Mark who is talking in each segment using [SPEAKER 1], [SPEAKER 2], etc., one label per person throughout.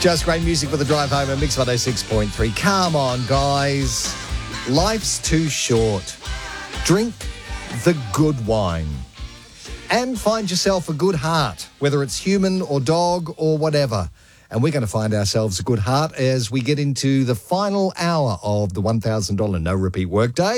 [SPEAKER 1] Just great music for the drive home at Mix 106.3. Come on, guys. Life's too short. Drink the good wine. And find yourself a good heart, whether it's human or dog or whatever. And we're going to find ourselves a good heart as we get into the final hour of the $1,000 no repeat workday.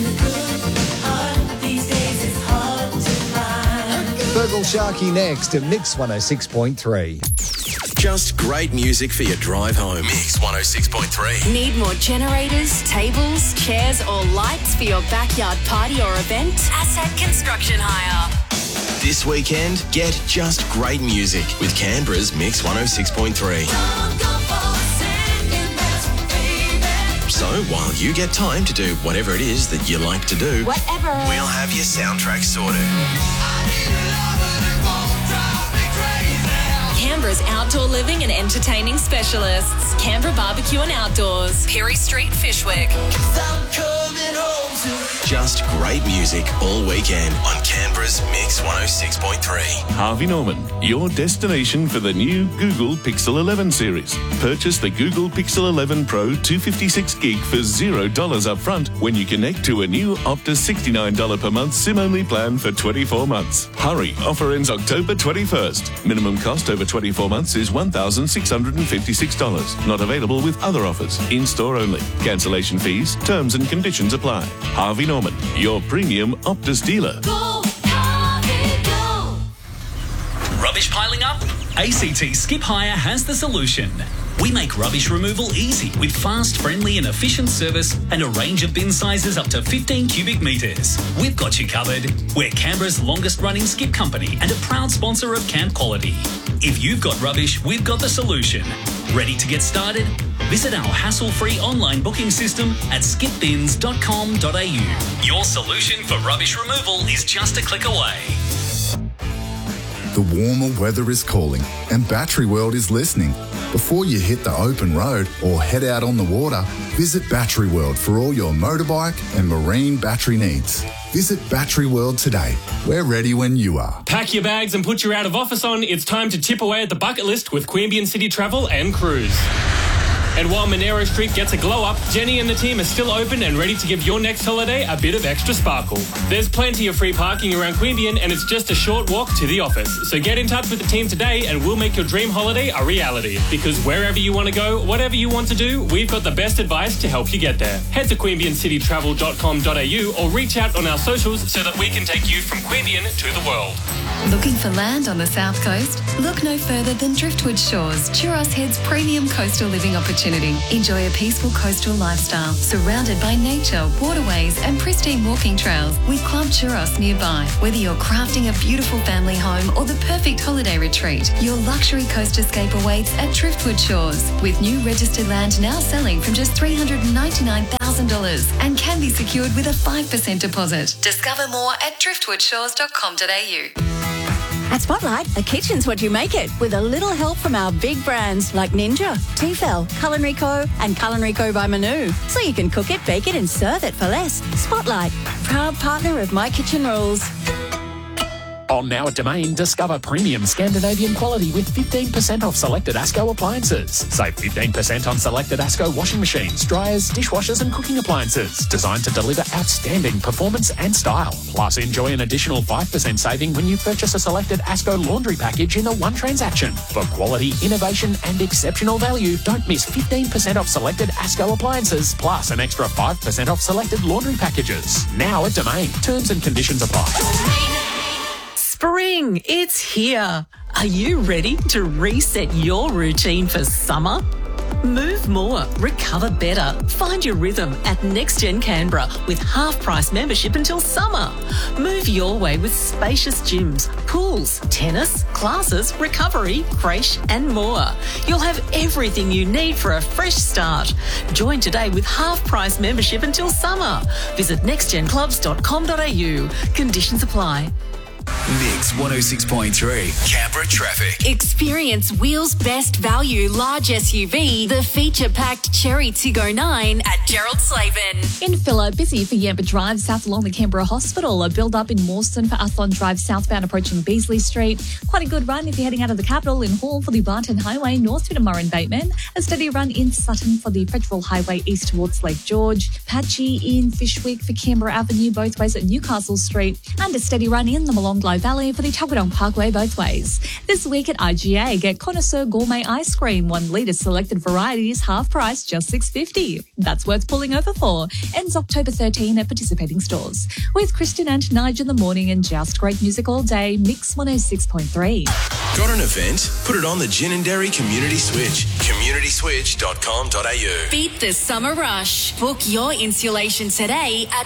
[SPEAKER 1] Fergal Sharkey next at Mix 106.3.
[SPEAKER 2] Just great music for your drive home. Mix 106.3.
[SPEAKER 3] Need more generators, tables, chairs or lights for your backyard party or event? Asset Construction Hire.
[SPEAKER 2] This weekend, get just great music with Canberra's Mix 106.3. So while you get time to do whatever it is that you like to do, we'll have your soundtrack sorted.
[SPEAKER 3] Canberra's outdoor living and entertaining specialists. Canberra Barbecue and Outdoors. Perry Street, Fishwick.
[SPEAKER 2] Just great music all weekend on Canberra's Mix 106.3.
[SPEAKER 4] Harvey Norman, your destination for the new Google Pixel 11 series. Purchase the Google Pixel 11 Pro 256 gig for $0 up front when you connect to a new Optus $69 per month SIM-only plan for 24 months. Hurry, offer ends October 21st. Minimum cost over 24 months is $1,656. Not available with other offers. In-store only. Cancellation fees, terms and conditions apply. Harvey Norman, your premium Optus dealer.
[SPEAKER 5] Go, Harvey, go.
[SPEAKER 6] Rubbish piling up? ACT Skip Hire has the solution. We make rubbish removal easy with fast, friendly and efficient service and a range of bin sizes up to 15 cubic metres. We've got you covered. We're Canberra's longest running skip company and a proud sponsor of Camp Quality. If you've got rubbish, we've got the solution. Ready to get started? Visit our hassle-free online booking system at skipbins.com.au. Your solution for rubbish removal is just a click away.
[SPEAKER 7] The warmer weather is calling and Battery World is listening. Before you hit the open road or head out on the water, visit Battery World for all your motorbike and marine battery needs. Visit Battery World today. We're ready when you are.
[SPEAKER 8] Pack your bags and put your out of office on. It's time to tip away at the bucket list with Queanbeyan City Travel and Cruise. And while Monero Street gets a glow up, Jenny and the team are still open and ready to give your next holiday a bit of extra sparkle. There's plenty of free parking around Queanbeyan and it's just a short walk to the office. So get in touch with the team today and we'll make your dream holiday a reality. Because wherever you want to go, whatever you want to do, we've got the best advice to help you get there. Head to queanbeyancitytravel.com.au or reach out on our socials so that we can take you from Queanbeyan to the world.
[SPEAKER 9] Looking for land on the south coast? Look no further than Driftwood Shores, Churros Head's premium coastal living opportunity. Enjoy a peaceful coastal lifestyle surrounded by nature, waterways and pristine walking trails with Club Churros nearby. Whether you're crafting a beautiful family home or the perfect holiday retreat, your luxury coast escape awaits at Driftwood Shores, with new registered land now selling from just $399,000 and can be secured with a 5% deposit. Discover more at driftwoodshores.com.au.
[SPEAKER 10] At Spotlight, a kitchen's what you make it, with a little help from our big brands like Ninja, Tefal, Culinary Co and Culinary Co by Manu. So you can cook it, bake it and serve it for less. Spotlight, proud partner of My Kitchen Rules.
[SPEAKER 11] On now at Domain, discover premium Scandinavian quality with 15% off selected ASCO appliances. Save 15% on selected ASCO washing machines, dryers, dishwashers and cooking appliances. Designed to deliver outstanding performance and style. Plus, enjoy an additional 5% saving when you purchase a selected ASCO laundry package in a one transaction. For quality, innovation and exceptional value, don't miss 15% off selected ASCO appliances, plus an extra 5% off selected laundry packages. Now at Domain. Terms and conditions apply.
[SPEAKER 12] Spring, it's here. Are you ready to reset your routine for summer? Move more, recover better. Find your rhythm at NextGen Canberra with half-price membership until summer. Move your way with spacious gyms, pools, tennis, classes, recovery, creche and more. You'll have everything you need for a fresh start. Join today with half-price membership until summer. Visit nextgenclubs.com.au. Conditions apply.
[SPEAKER 2] Mix 106.3, Canberra traffic.
[SPEAKER 3] Experience Wheels' best value large SUV, the feature-packed Cherry Tiggo 9 at Gerald Slavin.
[SPEAKER 13] In Filler, busy for Yamba Drive south along the Canberra Hospital. A build-up in Mawson for Athlon Drive southbound approaching Beasley Street. Quite a good run if you're heading out of the capital in Hall for the Barton Highway north to Murray Bateman. A steady run in Sutton for the Federal Highway east towards Lake George. Patchy in Fishwick for Canberra Avenue both ways at Newcastle Street. And a steady run in the Molonglo Valley for the Tuggeranong Parkway both ways. This week at IGA, get Connoisseur Gourmet Ice Cream, 1 litre selected varieties, half price, just $6.50. That's worth pulling over for. Ends October 13 at participating stores. With Kristen and Nige in the morning and just great music all day, Mix 106.3.
[SPEAKER 2] Got an event? Put it on the Gin and Dairy Community Switch. communityswitch.com.au.
[SPEAKER 3] Beat the summer rush. Book your insulation today at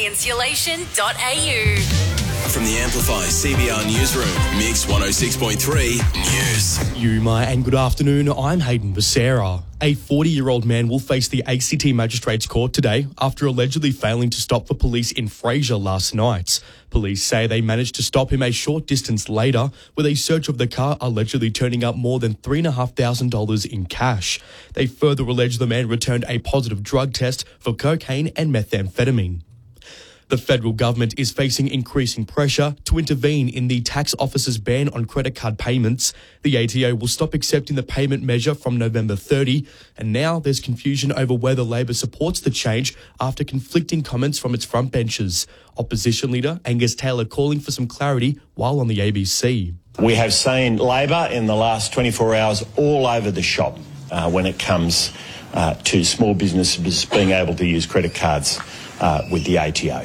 [SPEAKER 3] cozyinsulation.au.
[SPEAKER 2] From the Amplify CBR Newsroom, Mix 106.3 News.
[SPEAKER 14] Yuma and good afternoon, I'm Hayden Becerra. A 40-year-old man will face the ACT Magistrates Court today after allegedly failing to stop for police in Fraser last night. Police say they managed to stop him a short distance later with a search of the car allegedly turning up more than $3,500 in cash. They further allege the man returned a positive drug test for cocaine and methamphetamine. The federal government is facing increasing pressure to intervene in the tax office's ban on credit card payments. The ATO will stop accepting the payment measure from November 30, and now there's confusion over whether Labor supports the change after conflicting comments from its frontbenchers. Opposition leader Angus Taylor calling for some clarity while on the ABC.
[SPEAKER 15] We have seen Labor in the last 24 hours all over the shop when it comes to small businesses being able to use credit cards with the ATO.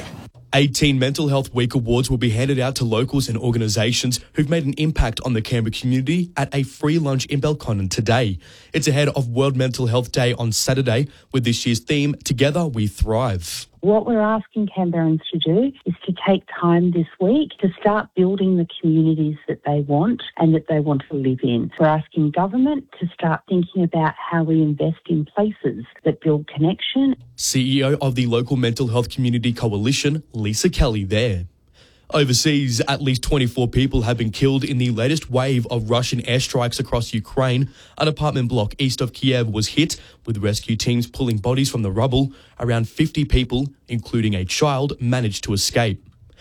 [SPEAKER 14] 18 Mental Health Week awards will be handed out to locals and organisations who've made an impact on the Canberra community at a free lunch in Belconnen today. It's ahead of World Mental Health Day on Saturday with this year's theme, Together We Thrive.
[SPEAKER 16] What we're asking Canberrans to do is to take time this week to start building the communities that they want and that they want to live in. We're asking government to start thinking about how we invest in places that build connection.
[SPEAKER 14] CEO of the local Mental Health Community Coalition, Lisa Kelly there. Overseas, at least 24 people have been killed in the latest wave of Russian airstrikes across Ukraine. An apartment block east of Kiev was hit, with rescue teams pulling bodies from the rubble. Around 50 people, including a child, managed to escape.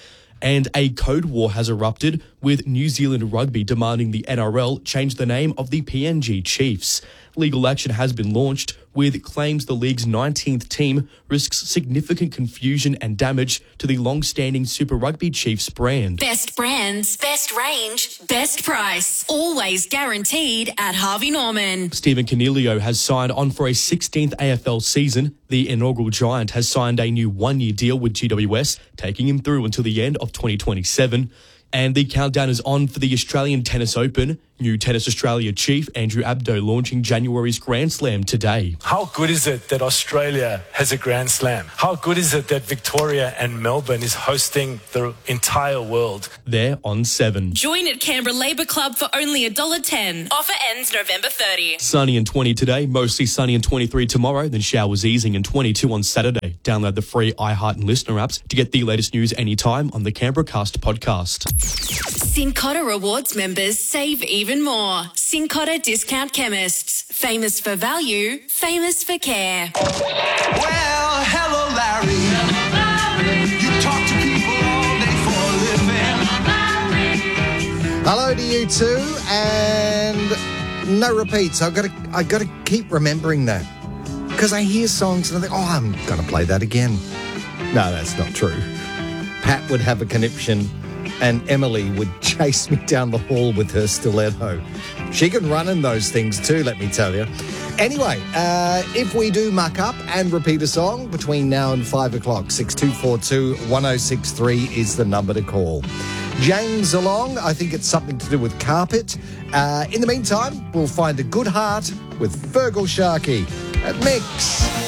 [SPEAKER 14] And a code war has erupted, with New Zealand Rugby demanding the NRL change the name of the PNG Chiefs. Legal action has been launched, with claims the league's 19th team risks significant confusion and damage to the long-standing Super Rugby Chiefs brand.
[SPEAKER 3] Best brands, best range, best price. Always guaranteed at Harvey Norman.
[SPEAKER 14] Stephen Cornelio has signed on for a 16th AFL season. The inaugural Giant has signed a new one-year deal with GWS, taking him through until the end of 2027. And the countdown is on for the Australian Tennis Open. New Tennis Australia chief Andrew Abdo launching January's Grand Slam today.
[SPEAKER 17] How good is it that Australia has a Grand Slam? How good is it that Victoria and Melbourne is hosting the entire world?
[SPEAKER 14] They're on 7.
[SPEAKER 3] Join at Canberra Labour Club for only $1.10. Offer ends November 30.
[SPEAKER 14] Sunny and 20 today, mostly sunny and 23 tomorrow, then showers easing and 22 on Saturday. Download the free iHeart and Listener apps to get the latest news anytime on the Canberra Cast podcast.
[SPEAKER 3] Cincotta Rewards members save even more. Cincotta Discount Chemists. Famous for value, famous for care.
[SPEAKER 5] Well, hello, Larry. You talk to people all day for a living.
[SPEAKER 1] Hello to you too, and no repeats. I got to keep remembering that because I hear songs and I think, oh, I'm going to play that again. No, that's not true. Pat would have a conniption, and Emily would chase me down the hall with her stiletto. She can run in those things too, let me tell you. Anyway, if we do muck up and repeat a song between now and 5 o'clock, 6242 1063 is the number to call. James along, I think it's something to do with carpet. In the meantime, we'll find a good heart with Fergal Sharkey at Mix.